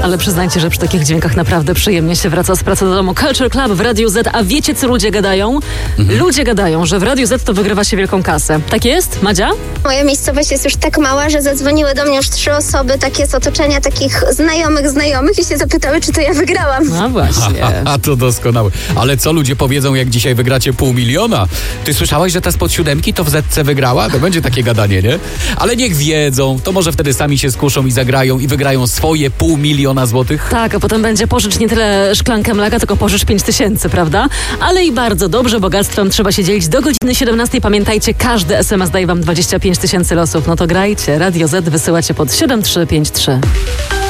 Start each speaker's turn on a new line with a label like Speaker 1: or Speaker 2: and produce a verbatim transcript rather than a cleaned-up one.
Speaker 1: ale przyznajcie, że przy takich dźwiękach naprawdę przyjemnie się wraca z pracy do domu. Culture Club w Radiu Z, a wiecie co ludzie gadają? Mhm. Ludzie gadają, że w Radiu Z to wygrywa się wielką kasę. Tak jest, Madzia?
Speaker 2: Moja miejscowość jest już tak mała, że zadzwoniły do mnie już trzy osoby, takie z otoczenia, takich znajomych, znajomych i się zapytały, czy to ja wygrałam.
Speaker 1: No właśnie.
Speaker 3: A to doskonałe. Ale co ludzie powiedzą, jak dzisiaj wygracie pół miliona? Ty słyszałaś, że ta spod siódemki to w Zetce wygrała? To będzie takie gadanie, nie? Ale niech wiedzą, to może wtedy sami się skuszą i zagrają i wygrają swoje pół miliona złotych.
Speaker 1: Tak, a potem będzie pożycz nie tyle szklankę mleka, tylko pożycz pięć tysięcy, prawda? Ale i bardzo dobrze, bogactwem trzeba się dzielić do godziny siedemnastej. Pamiętajcie, każdy es em es daje wam dwadzieścia pięć tysięcy losów. No to grajcie. Radio Z wysyłacie pod siedem trzy pięć trzy.